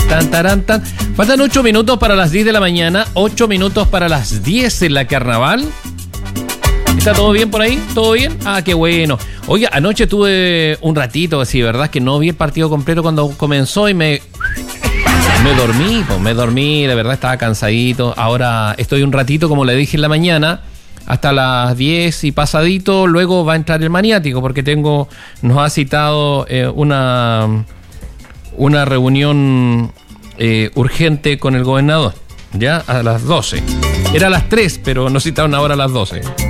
Tan, taran, tan. Faltan 8 minutos para las 10 de la mañana, 8 minutos para las 10 en la Carnaval. ¿Está todo bien por ahí? ¿Todo bien? Ah, qué bueno. Oye, anoche tuve un ratito así, ¿verdad? Que no vi el partido completo cuando comenzó y me dormí, de verdad estaba cansadito. Ahora estoy un ratito, como le dije en la mañana, hasta las 10 y pasadito, luego va a entrar el maniático, porque nos ha citado una reunión urgente con el gobernador, ya a las 12. Era a las 3, pero nos citaron ahora a las 12.